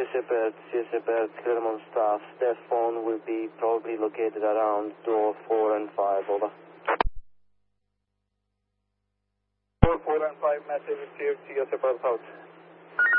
CSFR, Claremont staff. Their phone will be probably located around door 4 and 5, over. Door 4 and 5, massive received, CSFR South.